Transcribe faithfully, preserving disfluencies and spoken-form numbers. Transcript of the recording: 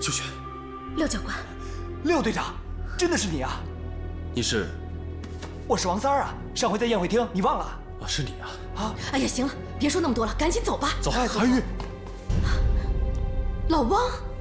秀雪， 廖教官， 廖队长，真的是你啊！ 你是？ 我是王三儿啊，上回在宴会厅你忘了？ 啊，是你啊！ 啊！ 哎呀，行了，别说那么多了，赶紧走吧。 走， 哎， 韩愈。 老汪。